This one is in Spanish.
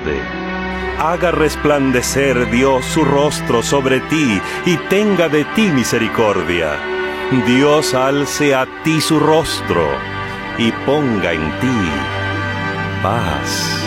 tarde. Haga resplandecer Dios su rostro sobre ti y tenga de ti misericordia. Dios alce a ti su rostro y ponga en ti paz.